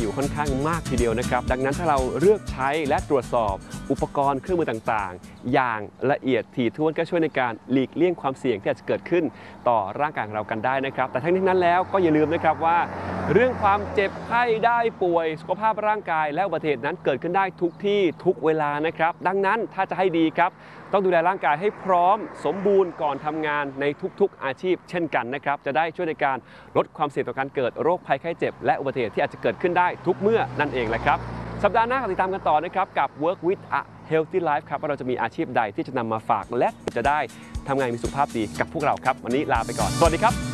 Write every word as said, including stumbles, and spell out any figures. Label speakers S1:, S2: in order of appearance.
S1: อยู่ค่อนข้างมากทีเดียวนะครับดังนั้นถ้าเราเลือกใช้และตรวจสอบอุปกรณ์เครื่องมือต่างๆอย่างละเอียดถี่ถ้วนก็ช่วยในการหลีกเลี่ยงความเสี่ยงที่อาจจะเกิดขึ้นต่อร่างกายของเรากันได้นะครับแต่ทั้งนี้นั้นแล้วก็อย่าลืมนะครับว่าเรื่องความเจ็บไข้ได้ป่วยสุขภาพร่างกายและอุบัติเหตุนั้นเกิดขึ้นได้ทุกที่ทุกเวลานะครับดังนั้นถ้าจะให้ดีครับต้องดูแลร่างกายให้พร้อมสมบูรณ์ก่อนทำงานในทุกๆอาชีพเช่นกันนะครับจะได้ช่วยในการลดความเสี่ยงต่อการเกิดโรคภัยไข้เจ็บและอุบัติเหตุที่อาจจะเกิดขึ้นได้ทุกเมื่อนั่นเองแหละครับสัปดาห์หน้าติดตามกันต่อนะครับกับ Work with a Healthy Life ครับว่าเราจะมีอาชีพใดที่จะนำมาฝากและจะได้ทำงานมีสุขภาพดีกับพวกเราครับวันนี้ลาไปก่อนสวัสดีครับ